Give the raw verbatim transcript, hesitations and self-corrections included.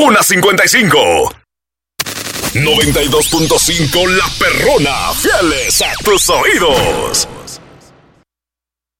una cincuenta y cinco. noventa y dos punto cinco La Perrona, fieles a tus oídos.